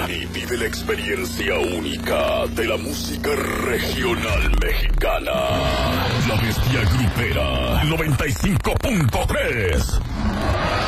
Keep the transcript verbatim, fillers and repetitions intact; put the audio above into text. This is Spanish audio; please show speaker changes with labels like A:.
A: y vive la experiencia única de la música regional mexicana. La Bestia Grupera noventa y cinco punto tres.